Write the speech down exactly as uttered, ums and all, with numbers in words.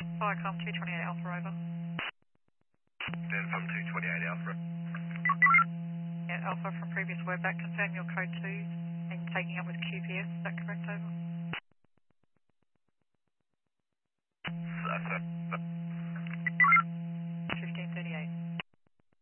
Viacom two twenty-eight Alpha over. Viacom two twenty-eight Alpha. Yeah, Alpha from previous word back. Confirm your code two and taking up with Q P S. Is that correct, over?